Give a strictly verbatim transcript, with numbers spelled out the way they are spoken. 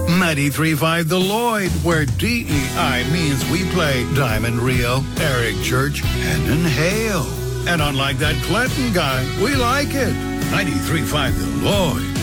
ninety-three point five The Lloyd, where D E I means we play Diamond Rio, Eric Church, and Inhale. And unlike that Clinton guy, we like it. ninety-three point five The Lloyd.